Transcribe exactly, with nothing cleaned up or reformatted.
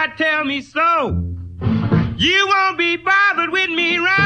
God tell me so. You won't be bothered with me right